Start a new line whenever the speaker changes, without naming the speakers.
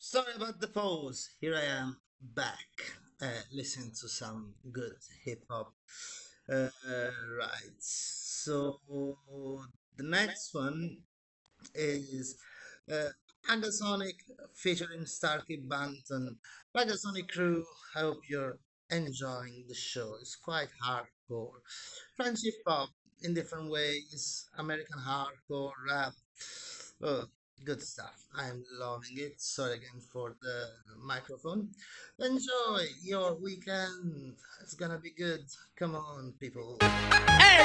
Sorry about the pause. Here I am back, listening to some good hip hop. Right. So the next one is uh, Agasonic featuring Starkey Banton. Agasonic crew, I hope you're enjoying the show. It's quite hardcore. Friendship pop in different ways, American hardcore, rap. Oh, good stuff. I'm loving it. Sorry again for the microphone. Enjoy your weekend. It's gonna be good. Come on, people.